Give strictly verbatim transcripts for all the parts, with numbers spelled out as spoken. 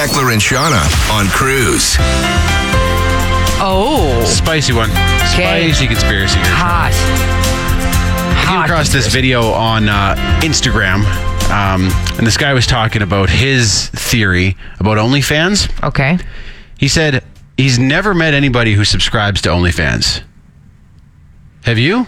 Beckler and Shauna on Cruise. Oh. Spicy one. Okay. Spicy conspiracy here. Hot. I came Hot across this conspiracy. video on uh, Instagram, um, and this guy was talking about his theory about OnlyFans. Okay. He said he's never met anybody who subscribes to OnlyFans. Have you?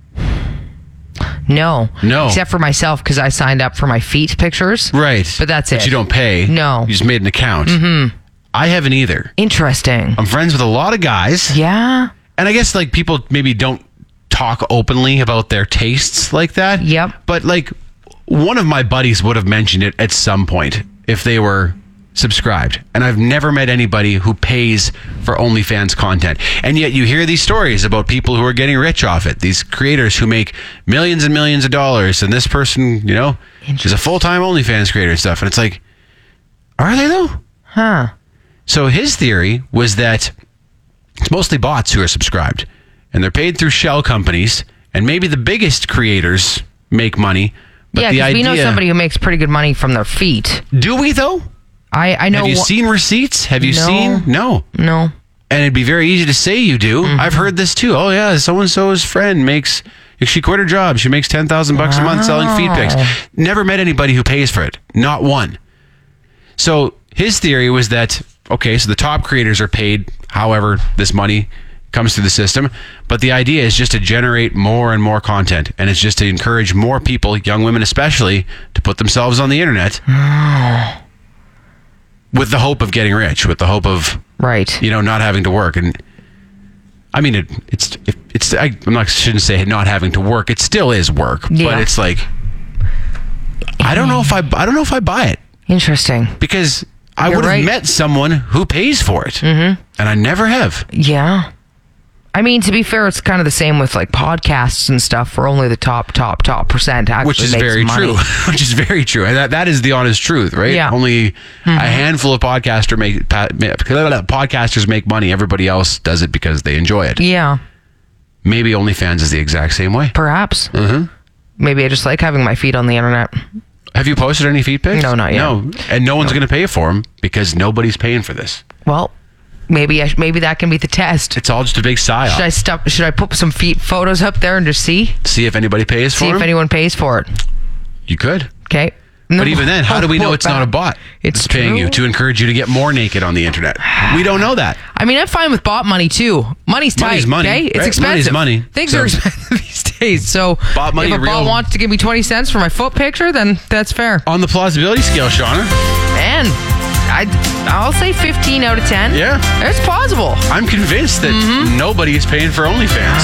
No. No. Except for myself, because I signed up for my feet pictures. Right. But that's But it. you don't pay. No. You just made an account. Mm-hmm. I haven't either. Interesting. I'm friends with a lot of guys. Yeah. And I guess like people maybe don't talk openly about their tastes like that. Yep. But like one of my buddies would have mentioned it at some point if they were subscribed. And I've never met anybody who pays for OnlyFans content. And yet you hear these stories about people who are getting rich off it. These creators who make millions and millions of dollars. And this person, you know, is a full-time OnlyFans creator and stuff. And it's like, are they though? Huh. So his theory was that it's mostly bots who are subscribed, and they're paid through shell companies, and maybe the biggest creators make money. But yeah, the because idea, we know somebody who makes pretty good money from their feet. Do we though? I, I know. Have you wh- seen receipts? Have you No. seen? No. No. And it'd be very easy to say you do. Mm-hmm. I've heard this too. Oh yeah, so and so's friend makes. She quit her job. She makes ten thousand bucks a month selling feed pics. Never met anybody who pays for it. Not one. So his theory was that, okay, so the top creators are paid however this money comes through the system, but the idea is just to generate more and more content, and it's just to encourage more people, young women especially, to put themselves on the internet with the hope of getting rich, with the hope of, Right. you know, not having to work. And I mean, it, it's, it, it's, I, I'm not, shouldn't say not having to work. It still is work, Yeah. but it's like, I don't know if I, I don't know if I buy it. Interesting. Because I You're would have right. met someone who pays for it. Mm-hmm. And I never have. Yeah. I mean, to be fair, it's kind of the same with like podcasts and stuff where only the top, top, top percent actually Which is makes very money. true. Which is very true. And that, that is the honest truth, right? Yeah. Only a handful of podcaster make, pa, podcasters make money. Everybody else does it because they enjoy it. Yeah. Maybe OnlyFans is the exact same way. Perhaps. Mm-hmm. Maybe I just like having my feet on the internet. Have you posted any feed pics? No, not yet. No. And no one's going to pay for them because nobody's paying for this. Well, maybe I sh- maybe that can be the test. It's all just a big psyop. Should I stop? Should I put some feet photos up there and just see See if anybody pays for see if them? anyone pays for it? You could. Okay. But even then, how do we know it's not a bot? It's paying true. you to encourage you to get more naked on the internet. We don't know that. I mean, I'm fine with bot money too. Money's tight. Money's money, Okay, it's right? expensive. Money's money. Things So- are expensive these days. So Bot money, if a bot real- wants to give me twenty cents for my foot picture, then that's fair. On the plausibility scale, Shauna, And I, I'll say fifteen out of ten. Yeah. It's plausible. I'm convinced that nobody is paying for OnlyFans.